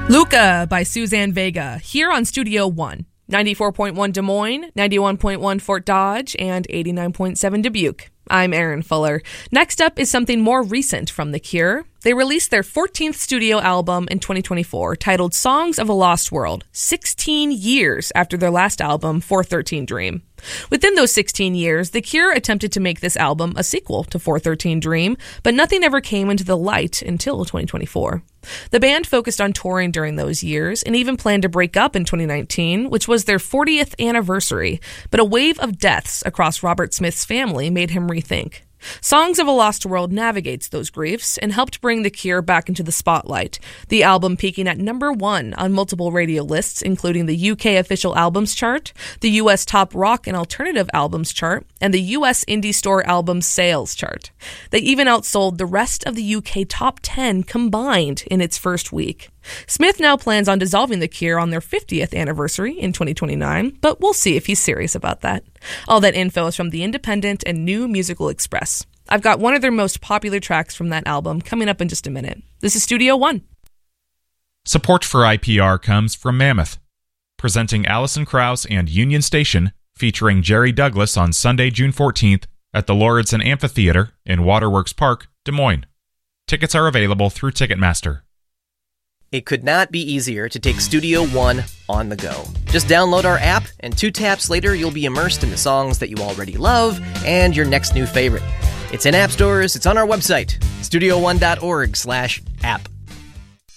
Luca by Suzanne Vega, here on Studio One. 94.1 Des Moines, 91.1 Fort Dodge, and 89.7 Dubuque. I'm Aaron Fuller. Next up is something more recent from The Cure. They released their 14th studio album in 2024, titled Songs of a Lost World, 16 years after their last album, 413 Dream. Within those 16 years, The Cure attempted to make this album a sequel to 413 Dream, but nothing ever came into the light until 2024. The band focused on touring during those years and even planned to break up in 2019, which was their 40th anniversary, but a wave of deaths across Robert Smith's family made him rethink. Songs of a Lost World navigates those griefs and helped bring The Cure back into the spotlight, the album peaking at number 1 on multiple radio lists, including the UK Official Albums Chart, the US Top Rock and Alternative Albums Chart, and the US Indie Store Albums Sales Chart. They even outsold the rest of the UK Top 10 combined in its first week. Smith now plans on dissolving The Cure on their 50th anniversary in 2029, but we'll see if he's serious about that. All that info is from The Independent and New Musical Express. I've got one of their most popular tracks from that album coming up in just a minute. This is Studio One. Support for IPR comes from Mammoth, presenting Alison Krauss and Union Station, featuring Jerry Douglas on Sunday, June 14th at the Lauridsen Amphitheater in Waterworks Park, Des Moines. Tickets are available through Ticketmaster. It could not be easier to take Studio One on the go. Just download our app, and 2 taps later, you'll be immersed in the songs that you already love and your next new favorite. It's in app stores, it's on our website, studio1.org/app.